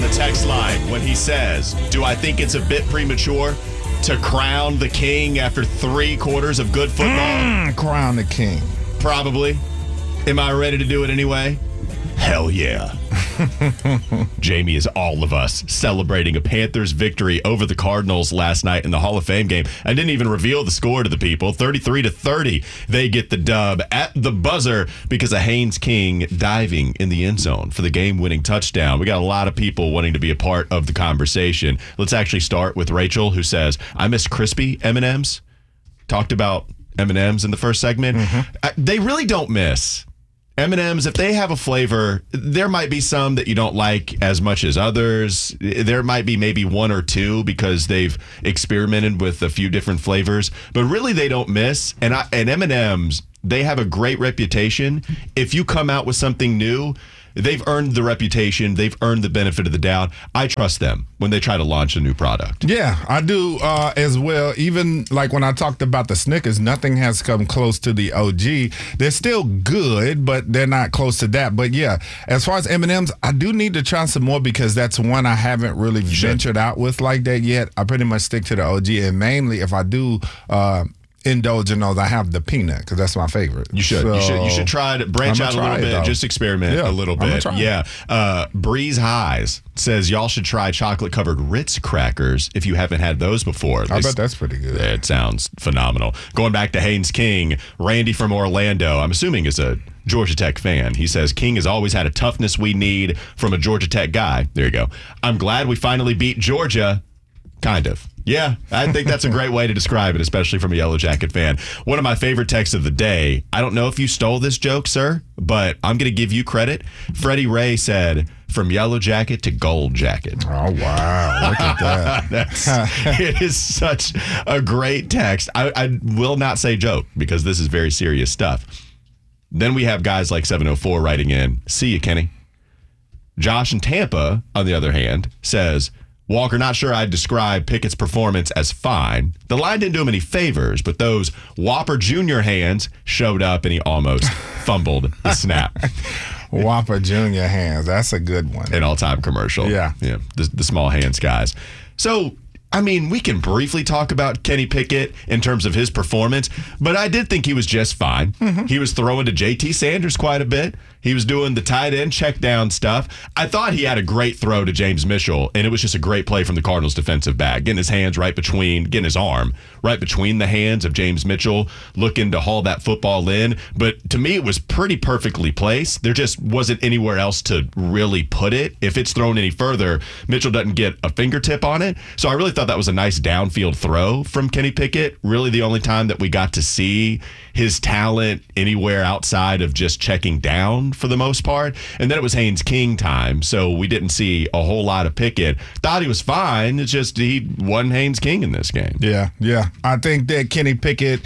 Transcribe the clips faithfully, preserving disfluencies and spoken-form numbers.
the text line when he says, do I think it's a bit premature to crown the king after three quarters of good football? Mm, crown the king. Probably. Am I ready to do it anyway? Hell yeah. Jamie is all of us celebrating a Panthers victory over the Cardinals last night in the Hall of Fame game. I didn't even reveal the score to the people. thirty-three to thirty. They get the dub at the buzzer because of Haynes King diving in the end zone for the game-winning touchdown. We got a lot of people wanting to be a part of the conversation. Let's actually start with Rachel, who says, I miss crispy M and M's. Talked about M and M's in the first segment. Mm-hmm. I, they really don't miss. M and M's, if they have a flavor, there might be some that you don't like as much as others. There might be maybe one or two because they've experimented with a few different flavors, but really they don't miss. And, I, and M and M's, they have a great reputation. If you come out with something new, they've earned the reputation. They've earned the benefit of the doubt. I trust them when they try to launch a new product. Yeah, I do uh, as well. Even like when I talked about the Snickers, nothing has come close to the O G. They're still good, but they're not close to that. But yeah, as far as M and M's, I do need to try some more because that's one I haven't really sure. ventured out with like that yet. I pretty much stick to the O G, and mainly if I do uh, indulge in those, I have the peanut because that's my favorite. You should. So, you should. You should try to branch out a little bit. Though. Just experiment yeah, a little bit. Yeah. Uh, Breeze Highs says y'all should try chocolate covered Ritz crackers if you haven't had those before. I bet that's pretty good. It sounds phenomenal. Going back to Haynes King, Randy from Orlando, I'm assuming is a Georgia Tech fan. He says King has always had a toughness we need from a Georgia Tech guy. There you go. I'm glad we finally beat Georgia. Kind of. Yeah, I think that's a great way to describe it, especially from a Yellow Jacket fan. One of my favorite texts of the day, I don't know if you stole this joke, sir, but I'm going to give you credit. Freddie Ray said, from Yellow Jacket to Gold Jacket. Oh, wow. Look at that. That's, it is such a great text. I, I will not say joke because this is very serious stuff. Then we have guys like seven oh four writing in, see you, Kenny. Josh in Tampa, on the other hand, says, Walker, not sure I'd describe Pickett's performance as fine. The line didn't do him any favors, but those Whopper Junior hands showed up and he almost fumbled the snap. Whopper Junior hands. That's a good one. An all-time commercial. Yeah. Yeah. The, the small hands guys. So, I mean, we can briefly talk about Kenny Pickett in terms of his performance, but I did think he was just fine. Mm-hmm. He was throwing to J T Sanders quite a bit. He was doing the tight end check down stuff. I thought he had a great throw to James Mitchell, and it was just a great play from the Cardinals defensive back, getting his hands right between, getting his arm right between the hands of James Mitchell, looking to haul that football in. But to me, it was pretty perfectly placed. There just wasn't anywhere else to really put it. If it's thrown any further, Mitchell doesn't get a fingertip on it. So I really thought that was a nice downfield throw from Kenny Pickett. Really the only time that we got to see his talent anywhere outside of just checking down for the most part. And then it was Haynes King time, so we didn't see a whole lot of Pickett. Thought he was fine. It's just he won Haynes King in this game. Yeah, yeah. I think that Kenny Pickett,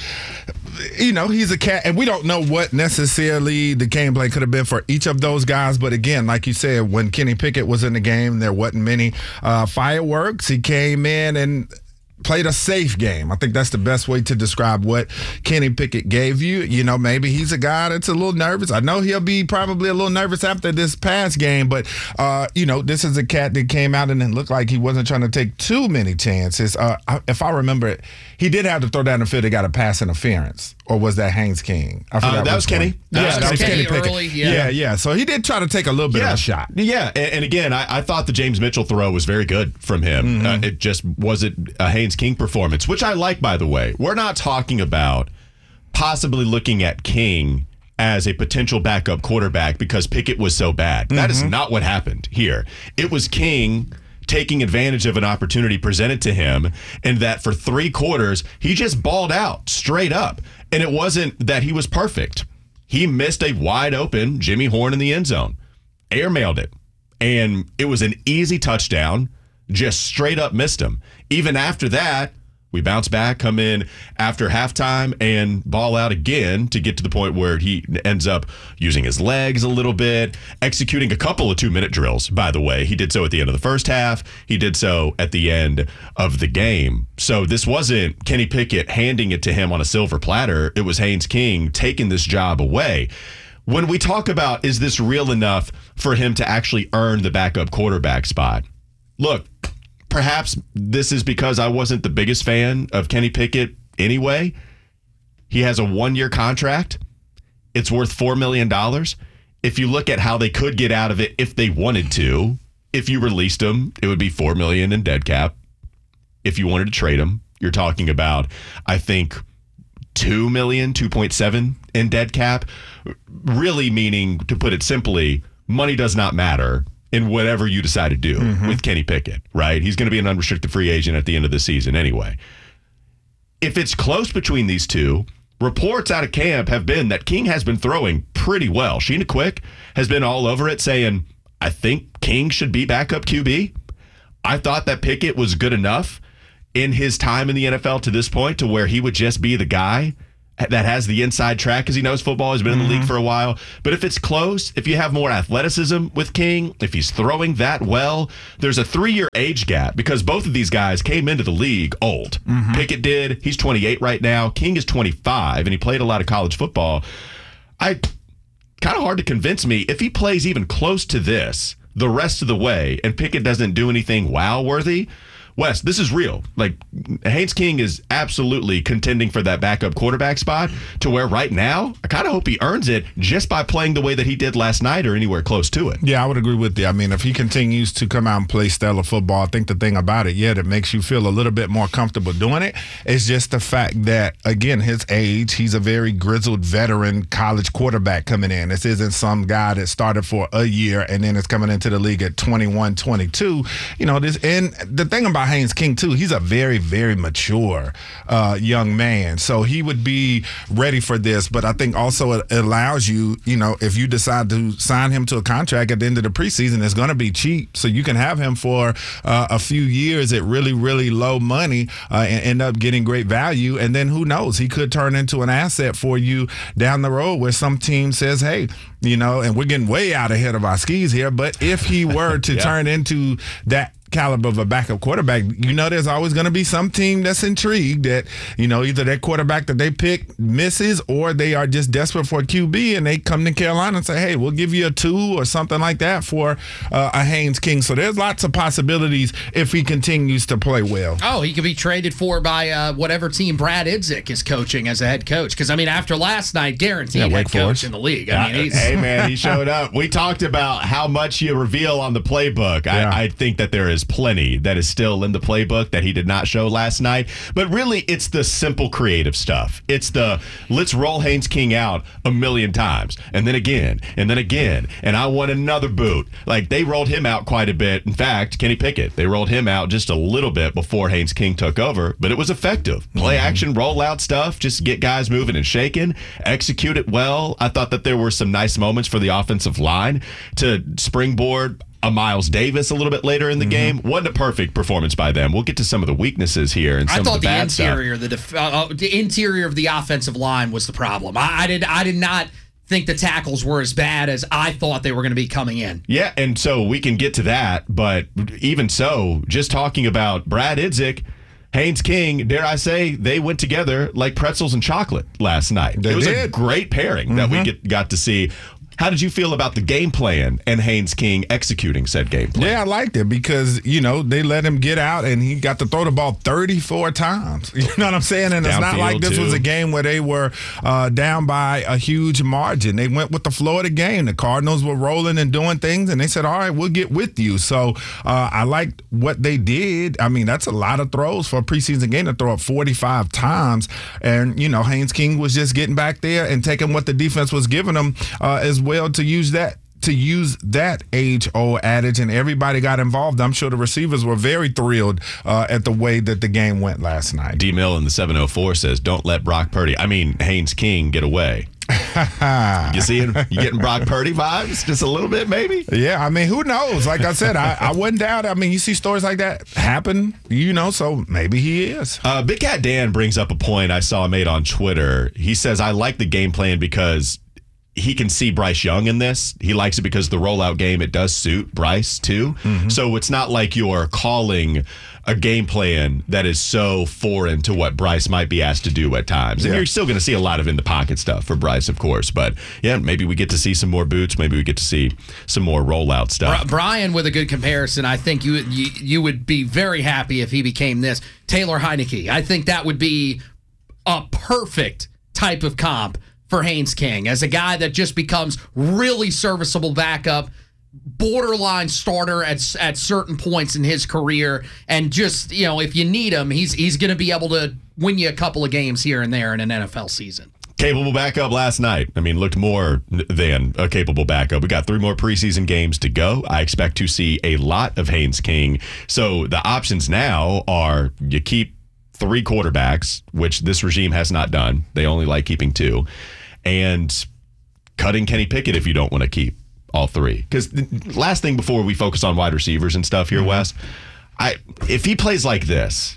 you know, he's a cat, and we don't know what necessarily the gameplay could have been for each of those guys. But again, like you said, when Kenny Pickett was in the game, there wasn't many uh, fireworks. He came in and played a safe game. I think that's the best way to describe what Kenny Pickett gave you. You know, maybe he's a guy that's a little nervous. I know he'll be probably a little nervous after this past game, but, uh, you know, this is a cat that came out and it looked like he wasn't trying to take too many chances. Uh, if I remember it, he did have to throw down the field. They got a pass interference. Or was that Haynes King? I forgot. Uh, that was Kenny. That yeah, was that was Kenny, Kenny Pickett. Early, yeah. yeah, yeah. So he did try to take a little bit yeah. of a shot. Yeah, and, and again, I, I thought the James Mitchell throw was very good from him. Mm-hmm. Uh, it just wasn't a Haynes King performance, which I like, by the way. We're not talking about possibly looking at King as a potential backup quarterback because Pickett was so bad. Mm-hmm. That is not what happened here. It was King taking advantage of an opportunity presented to him, and that for three quarters, he just balled out straight up. And it wasn't that he was perfect. He missed a wide open Jimmy Horn in the end zone, airmailed it, and it was an easy touchdown, just straight up missed him. Even after that, we bounce back, come in after halftime, and ball out again to get to the point where he ends up using his legs a little bit, executing a couple of two-minute drills, by the way. He did so at the end of the first half. He did so at the end of the game. So this wasn't Kenny Pickett handing it to him on a silver platter. It was Haynes King taking this job away. when we talk about is this real enough for him to actually earn the backup quarterback spot, look, perhaps this is because I wasn't the biggest fan of Kenny Pickett anyway. He has a one-year contract. It's worth four million dollars. If you look at how they could get out of it if they wanted to, if you released him, it would be four million dollars in dead cap. If you wanted to trade him, you're talking about, I think, two million dollars, two point seven in dead cap. Really meaning, to put it simply, money does not matter in whatever you decide to do mm-hmm. with Kenny Pickett, right? He's going to be an unrestricted free agent at the end of the season anyway. If it's close between these two, reports out of camp have been that King has been throwing pretty well. Sheena Quick has been all over it saying, I think King should be backup Q B. I thought that Pickett was good enough in his time in the N F L to this point to where he would just be the guy that has the inside track because he knows football, has been in the mm-hmm. league for a while. But if it's close, if you have more athleticism with King, if he's throwing that well, there's a three-year age gap because both of these guys came into the league old. Mm-hmm. Pickett did. He's twenty-eight right now. King is twenty-five, and he played a lot of college football. I kind of hard to convince me if he plays even close to this the rest of the way and Pickett doesn't do anything wow-worthy. Wes, this is real. Like, Haynes King is absolutely contending for that backup quarterback spot to where right now, I kind of hope he earns it just by playing the way that he did last night or anywhere close to it. Yeah, I would agree with you. I mean, if he continues to come out and play stellar football, I think the thing about it, yeah, that makes you feel a little bit more comfortable doing it is just the fact that, again, his age, he's a very grizzled veteran college quarterback coming in. This isn't some guy that started for a year and then is coming into the league at twenty-one, twenty-two. You know, this, and the thing about Haynes King too, he's a very, very mature uh, young man, so he would be ready for this. But I think also it allows you, you know, if you decide to sign him to a contract at the end of the preseason, it's going to be cheap, so you can have him for uh, a few years at really, really low money uh, and end up getting great value. And then who knows, he could turn into an asset for you down the road where some team says, hey, you know, and we're getting way out ahead of our skis here, but if he were to yeah. turn into that caliber of a backup quarterback, you know there's always going to be some team that's intrigued that, you know, either that quarterback that they pick misses or they are just desperate for a Q B and they come to Carolina and say, hey, we'll give you a two or something like that for uh, a Haynes King. So there's lots of possibilities if he continues to play well. Oh, he could be traded for by uh, whatever team Brad Idzik is coaching as a head coach. Because, I mean, after last night, guaranteed yeah, head coach in the league. I mean, he's... Hey, man, he showed up. We talked about how much you reveal on the playbook. Yeah. I, I think that there is plenty that is still in the playbook that he did not show last night. But really, it's the simple creative stuff. It's the let's roll Haynes King out a million times and then again and then again. And I want another boot. Like, they rolled him out quite a bit. In fact, Kenny Pickett, they rolled him out just a little bit before Haynes King took over, but it was effective. Play mm-hmm. action, rollout stuff, just get guys moving and shaking, execute it well. I thought that there were some nice moments for the offensive line to springboard a Miles Davis a little bit later in the mm-hmm. game. Wasn't a perfect performance by them. We'll get to some of the weaknesses here and some I thought of the, the bad interior, stuff. the def- uh, the interior of the offensive line was the problem. I, I did I did not think the tackles were as bad as I thought they were going to be coming in. Yeah, and so we can get to that, but even so, just talking about Brad Idzik, Haynes King, dare I say, they went together like pretzels and chocolate last night. They it was did. a great pairing mm-hmm. that we get, got to see. How did you feel about the game plan and Haynes King executing said game plan? Yeah, I liked it because, you know, they let him get out and he got to throw the ball thirty-four times. You know what I'm saying? And it's not like this too. was a game where they were uh, down by a huge margin. They went with the flow of the game. The Cardinals were rolling and doing things, and they said, all right, we'll get with you. So uh, I liked what they did. I mean, that's a lot of throws for a preseason game to throw up forty-five times. And, you know, Haynes King was just getting back there and taking what the defense was giving him uh, as well to use that to use that age-old adage, and everybody got involved. I'm sure the receivers were very thrilled uh, at the way that the game went last night. D. Mill in the seven oh four says, don't let Brock Purdy, I mean Haynes King, get away. You see him? You getting Brock Purdy vibes? Just a little bit, maybe? Yeah, I mean, who knows? Like I said, I, I wouldn't doubt it. I mean, you see stories like that happen, you know, so maybe he is. Uh, Big Cat Dan brings up a point I saw made on Twitter. He says, I like the game plan because he can see Bryce Young in this. He likes it because the rollout game, it does suit Bryce too. Mm-hmm. So it's not like you're calling a game plan that is so foreign to what Bryce might be asked to do at times. And yeah. you're still going to see a lot of in the pocket stuff for Bryce, of course. But yeah, maybe we get to see some more boots. Maybe we get to see some more rollout stuff. Brian, with a good comparison, I think you, you you would be very happy if he became this. Taylor Heineke. I think that would be a perfect type of comp for Haynes King as a guy that just becomes really serviceable backup, borderline starter at at certain points in his career, and just, you know, if you need him, he's he's going to be able to win you a couple of games here and there in an N F L season. Capable backup last night. I mean, looked more than a capable backup. We got three more preseason games to go. I expect to see a lot of Haynes King. So the options now are you keep three quarterbacks, which this regime has not done. They only like keeping two. And cutting Kenny Pickett if you don't want to keep all three. Because last thing before we focus on wide receivers and stuff here, mm-hmm. Wes, I if he plays like this,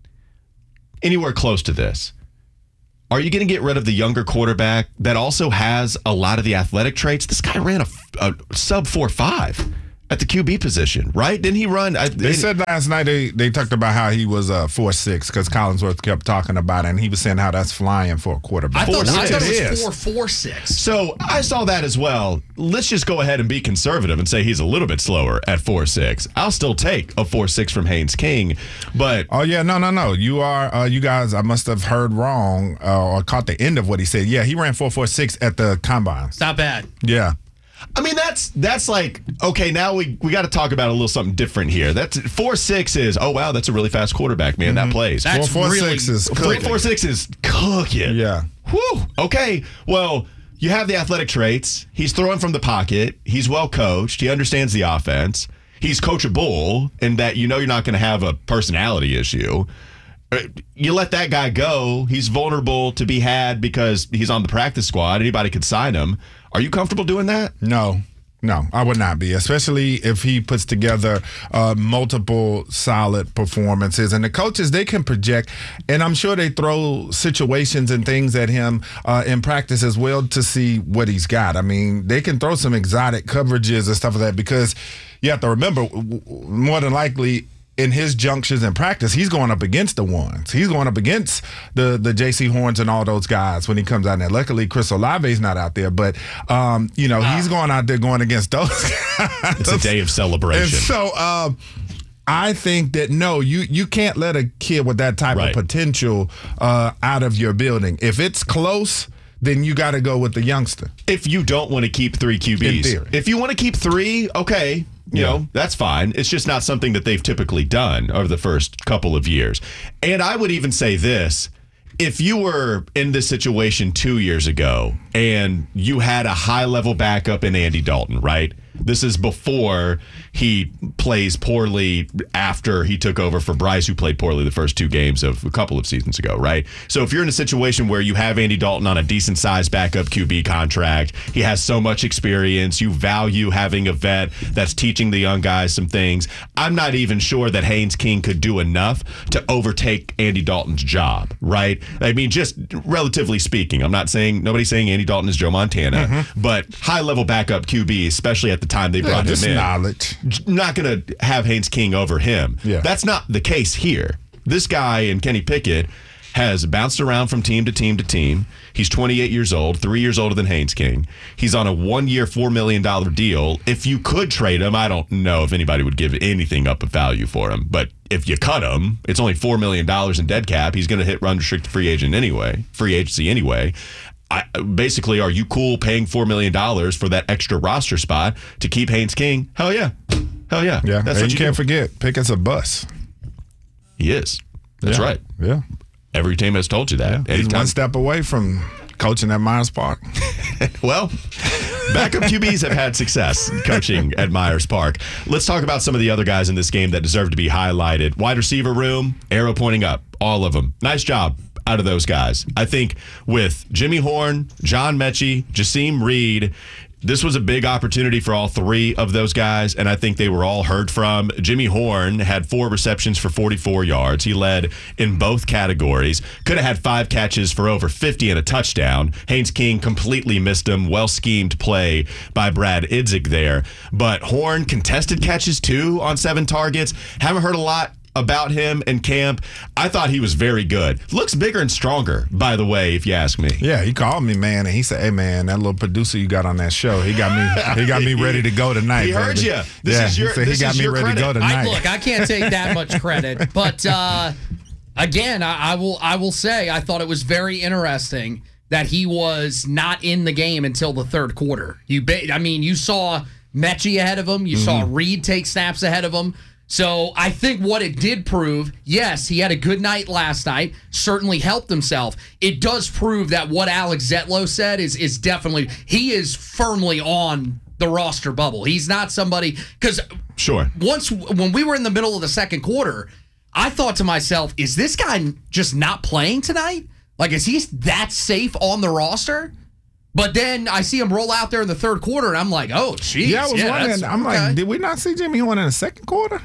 anywhere close to this, are you going to get rid of the younger quarterback that also has a lot of the athletic traits? This guy ran a, a sub four five at the Q B position, right? Didn't he run? I, they said last night they, they talked about how he was uh, four six because Collinsworth kept talking about it, and he was saying how that's flying for a quarterback. I thought, I thought it it was four four six. So I saw that as well. Let's just go ahead and be conservative and say he's a little bit slower at four six. I'll still take a four six from Haynes King, but oh yeah, no, no, no. You are uh, you guys. I must have heard wrong uh, or caught the end of what he said. Yeah, he ran four four six at the combine. It's not bad. Yeah. I mean, that's that's like, okay, now we, we got to talk about a little something different here. That's four six is, oh, wow, that's a really fast quarterback, man. Mm-hmm. That plays. That's four four six really, is cooking. four six is cooking. Yeah. Whew. Okay, well, you have the athletic traits. He's throwing from the pocket. He's well coached. He understands the offense. He's coachable in that you know you're not going to have a personality issue. You let that guy go, he's vulnerable to be had because he's on the practice squad. Anybody could sign him. Are you comfortable doing that? No. No, I would not be, especially if he puts together uh, multiple solid performances. And the coaches, they can project, and I'm sure they throw situations and things at him uh, in practice as well to see what he's got. I mean, they can throw some exotic coverages and stuff like that because you have to remember, more than likely, in his junctions in practice, he's going up against the ones. He's going up against the the J C Horns and all those guys when he comes out there. Luckily, Chris Olave's not out there, but um, you know wow. he's going out there going against those guys. It's a day of celebration. And so um, I think that no, you you can't let a kid with that type right. of potential uh, out of your building. If it's close, then you got to go with the youngster. If you don't want to keep three Q Bs, in theory. If you want to keep three, okay. You yeah. know, that's fine. It's just not something that they've typically done over the first couple of years. And I would even say this. If you were in this situation two years ago and you had a high-level backup in Andy Dalton, right? This is before he plays poorly after he took over for Bryce, who played poorly the first two games of a couple of seasons ago, right? So if you're in a situation where you have Andy Dalton on a decent-sized backup Q B contract, he has so much experience, you value having a vet that's teaching the young guys some things, I'm not even sure that Haynes King could do enough to overtake Andy Dalton's job, right? I mean, just relatively speaking, I'm not saying, nobody's saying Andy Dalton is Joe Montana, mm-hmm. but high-level backup Q B, especially at the time they brought yeah, him in. Knowledge. Not going to have Haynes King over him. Yeah. That's not the case here. This guy and Kenny Pickett has bounced around from team to team to team. He's twenty-eight years old, three years older than Haynes King. He's on a one-year, four million dollars deal. If you could trade him, I don't know if anybody would give anything up of value for him. But if you cut him, it's only four million dollars in dead cap. He's going to hit unrestricted free agent anyway, free agency anyway. I, basically, are you cool paying four million dollars for that extra roster spot to keep Haynes King? Hell yeah. Hell yeah. Yeah, That's and what you, you can't do. forget, Pickett's a bus. He is. That's yeah. right. Yeah. Every team has told you that. Yeah. He's one step away from coaching at Myers Park. Well, backup Q Bs have had success coaching at Myers Park. Let's talk about some of the other guys in this game that deserve to be highlighted. Wide receiver room, arrow pointing up, all of them. Nice job out of those guys. I think with Jimmy Horn, John Mechie, Jasim Reed, This was a big opportunity for all three of those guys, and I think they were all heard from. Jimmy Horn had four receptions for forty-four yards. He led in both categories. Could have had five catches for over fifty and a touchdown. Haynes King completely missed him. Well-schemed play by Brad Idzik there. But Horn contested catches, too, on seven targets. Haven't heard a lot about him in camp. I thought he was very good. Looks bigger and stronger, by the way, if you ask me. Yeah, he called me, man, and he said, "Hey, man, that little producer you got on that show, he got me, he got me ready to go tonight." He heard baby. you. This yeah, is your. he said This he got is me your ready credit. to go tonight. I, look, I can't take that much credit, but uh, again, I, I will. I will say, I thought it was very interesting that he was not in the game until the third quarter. You, ba- I mean, you saw Mechie ahead of him. You mm-hmm. saw Reed take snaps ahead of him. So I think what it did prove, yes, he had a good night last night, certainly helped himself. It does prove that what Alex Zetlow said is is definitely, he is firmly on the roster bubble. He's not somebody, because sure. once, when we were in the middle of the second quarter, I thought to myself, is this guy just not playing tonight? Like, is he that safe on the roster? But then I see him roll out there in the third quarter, and I'm like, oh, geez. Yeah, I was yeah, wondering. I'm okay. like, did we not see Jimmy Horn in the second quarter?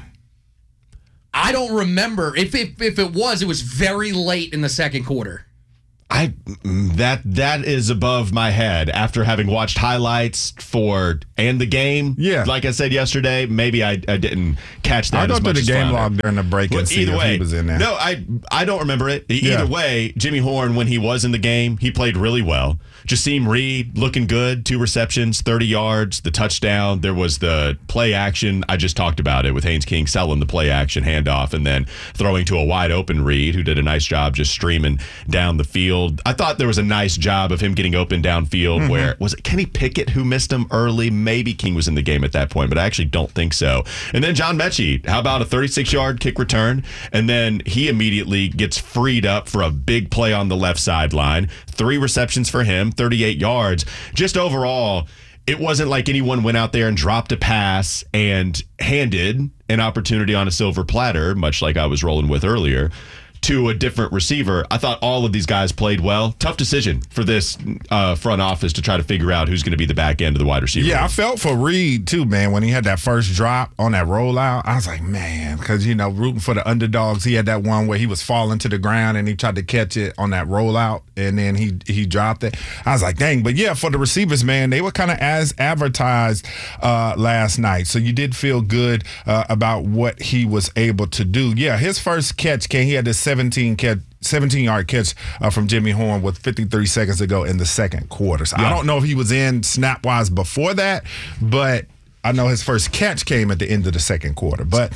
I don't remember. If, if if it was, it was very late in the second quarter. I that that is above my head after having watched highlights for and the game. Yeah, like I said yesterday, maybe I, I didn't catch that. I'll go as much through the as game Flounder. log during the break and Well, see either if way, he was in there. No, I I don't remember it. Either Yeah. way, Jimmy Horn, when he was in the game, he played really well. Jaseem Reed looking good, two receptions, thirty yards, the touchdown. There was the play action. I just talked about it with Haynes King selling the play action handoff and then throwing to a wide open Reed, who did a nice job just streaming down the field. I thought there was a nice job of him getting open downfield. Mm-hmm. Where was it Kenny Pickett who missed him early? Maybe King was in the game at that point, but I actually don't think so. And then John Mechie, how about a thirty-six yard kick return? And then he immediately gets freed up for a big play on the left sideline. Three receptions for him, thirty-eight yards. Just overall, it wasn't like anyone went out there and dropped a pass and handed an opportunity on a silver platter, much like I was rolling with earlier, to a different receiver. I thought all of these guys played well. Tough decision for this uh, front office to try to figure out who's going to be the back end of the wide receiver. Yeah, I felt for Reed too, man, when he had that first drop on that rollout. I was like, man, because, you know, rooting for the underdogs. He had that one where he was falling to the ground and he tried to catch it on that rollout and then he he dropped it. I was like, dang. But yeah, for the receivers, man, they were kind of as advertised uh, last night. So you did feel good uh, about what he was able to do. Yeah, his first catch came, he had this seventeen catch. seventeen-yard catch uh, from Jimmy Horn with fifty-three seconds to go in the second quarter. So yeah. I don't know if he was in snap-wise before that, but I know his first catch came at the end of the second quarter. But,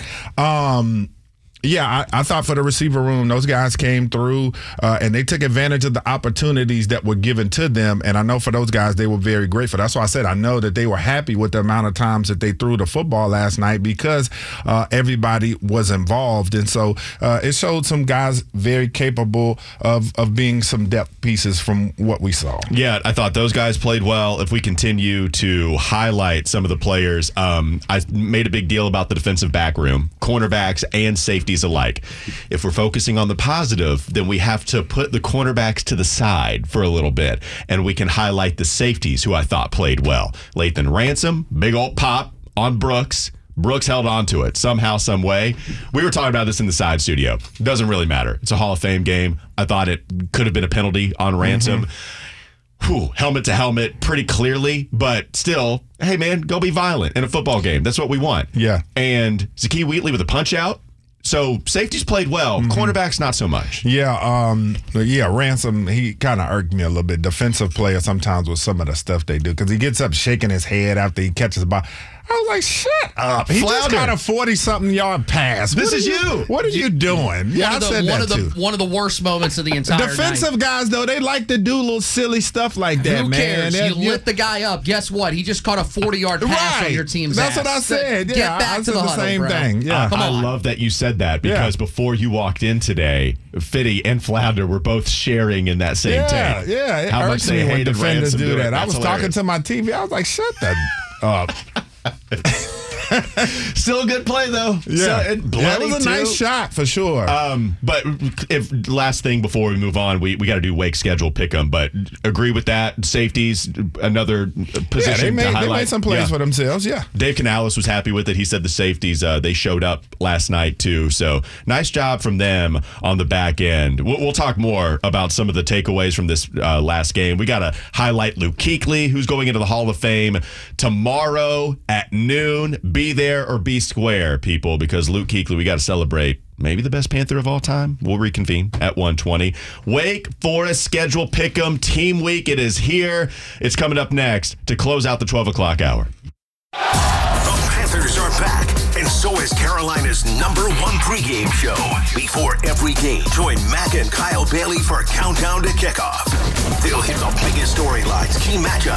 um, yeah, I, I thought for the receiver room, those guys came through uh, and they took advantage of the opportunities that were given to them. And I know for those guys, they were very grateful. That's why I said I know that they were happy with the amount of times that they threw the football last night because uh, everybody was involved. And so uh, it showed some guys very capable of, of being some depth pieces from what we saw. Yeah, I thought those guys played well. If we continue to highlight some of the players, um, I made a big deal about the defensive back room, cornerbacks and safety alike. If we're focusing on the positive, then we have to put the cornerbacks to the side for a little bit, and we can highlight the safeties who I thought played well. Lathan Ransom, big old pop on Brooks. Brooks held on to it somehow, some way. We were talking about this in the side studio. Doesn't really matter. It's a Hall of Fame game. I thought it could have been a penalty on Ransom. Mm-hmm. Whew, helmet to helmet pretty clearly, but still, hey, man, go be violent in a football game. That's what we want. Yeah. And Zakee Wheatley with a punch out. So safeties played well, mm-hmm. cornerbacks not so much. Yeah, um, yeah. Ransom, he kind of irked me a little bit. Defensive player sometimes with some of the stuff they do because he gets up shaking his head after he catches the ball. I was like, shut up. He Flounder. just got a forty-something yard pass. This what is you, you. What are you doing? Yeah, one I of the, said one that of the, too. One of the worst moments of the entire Defensive night. guys, though, they like to do little silly stuff like that, Who man. cares? That, you lit the guy up. Guess what? He just caught a forty-yard pass right. on your team's That's ass. what I said. Get Yeah, back I to said the, the huddle, same bro. thing. Yeah. Uh, Come I on. love that you said that because Yeah. before you walked in today, Fitty and Flounder were both sharing in that same Yeah, tape. yeah. It How much irks they me when hated defenders Ransom do doing that. it. I That's was hilarious. talking to my T V. I was like, shut that up. Still a good play, though. Yeah, So, and that was a too. nice shot for sure. Um, but if last thing before we move on, we, we got to do Wake schedule pick 'em. But agree with that. Safeties, another position yeah, they made, to they highlight. made some plays Yeah. for themselves. Yeah. Dave Canales was happy with it. He said the safeties, uh, they showed up last night too. So nice job from them on the back end. We'll, we'll talk more about some of the takeaways from this uh, last game. We got to highlight Luke Kuechly, who's going into the Hall of Fame tomorrow at noon. Be there or be square, people, because Luke Kuechly, we got to celebrate. Maybe the best Panther of all time. We'll reconvene at one twenty. Wake Forest schedule pick'em team week. It is here. It's coming up next to close out the twelve o'clock hour. The Panthers are back, and so is Carolina's number one pregame show. Before every game, join Mac and Kyle Bailey for Countdown to Kickoff. They'll hit the biggest storylines, key matchups,